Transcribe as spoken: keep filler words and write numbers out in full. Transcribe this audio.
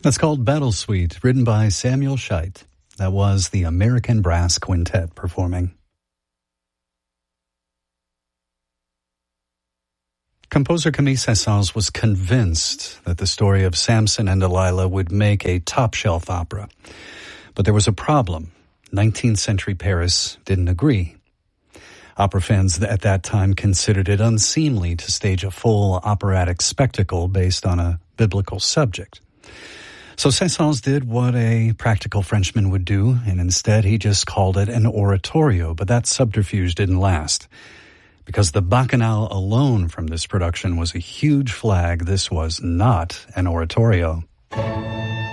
That's called Battle Suite, written by Samuel Scheidt. That was the American Brass Quintet performing. Composer Camille Saint-Saëns was convinced that the story of Samson and Delilah would make a top-shelf opera. But there was a problem. nineteenth century Paris didn't agree. Opera fans at that time considered it unseemly to stage a full operatic spectacle based on a biblical subject. So Saint-Saëns did what a practical Frenchman would do, and instead he just called it an oratorio, but that subterfuge didn't last. Because the Bacchanal alone from this production was a huge flag, this was not an oratorio.